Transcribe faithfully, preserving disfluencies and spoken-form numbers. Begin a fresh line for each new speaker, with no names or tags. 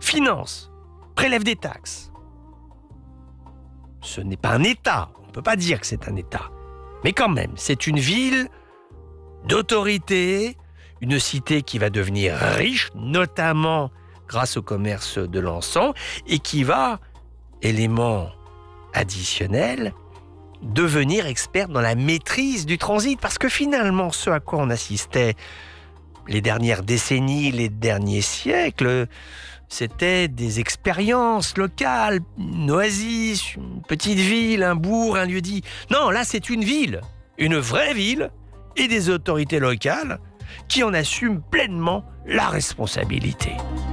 finance, prélève des taxes. Ce n'est pas un État, on ne peut pas dire que c'est un État. Mais quand même, c'est une ville d'autorité, une cité qui va devenir riche, notamment grâce au commerce de l'encens, et qui va, élément additionnel, devenir experte dans la maîtrise du transit. Parce que finalement, ce à quoi on assistait les dernières décennies, les derniers siècles, c'était des expériences locales, une oasis, une petite ville, un bourg, un lieu-dit. Non, là, c'est une ville, une vraie ville, et des autorités locales qui en assument pleinement la responsabilité.